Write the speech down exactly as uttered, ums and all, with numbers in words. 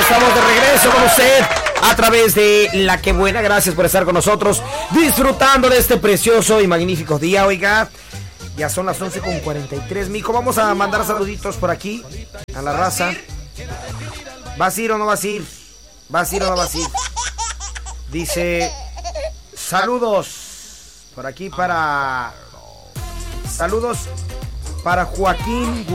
estamos de regreso con usted a través de La Que Buena. Gracias por estar con nosotros, disfrutando de este precioso y magnífico día. Oiga, ya son las once con cuarenta y tres, mijo. Vamos a mandar saluditos por aquí a la raza. ¿Vas a ir o no vas a ir? ¿Vas a ir o no vas a ir? Dice, saludos por aquí para... Saludos para Joaquín